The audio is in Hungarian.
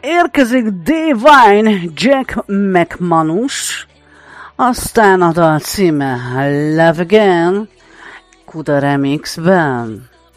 érkezik Divine Jack McManus, aztán a dal címe Love Again, Kuda Remixben.